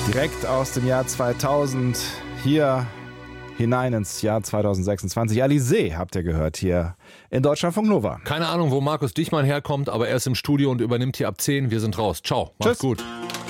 Direkt aus dem Jahr 2000 hier hinein ins Jahr 2026. Alizé habt ihr gehört hier in Deutschlandfunk Nova. Keine Ahnung, wo Markus Dichmann herkommt, aber er ist im Studio und übernimmt hier ab 10. Wir sind raus. Ciao, macht's gut.